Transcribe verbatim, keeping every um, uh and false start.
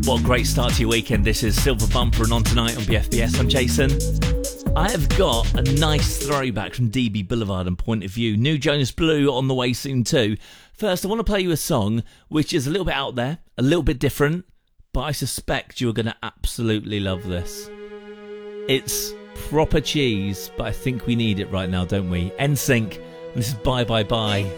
What a great start to your weekend. This is Silver Bumper and On Tonight on B F B S. I'm Jason. I have got a nice throwback from D B Boulevard and Point of View. New Jonas Blue on the way soon too. First, I want to play you a song which is a little bit out there, a little bit different, but I suspect you're going to absolutely love this. It's proper cheese, but I think we need it right now, don't we? N Sync, and this is Bye Bye Bye.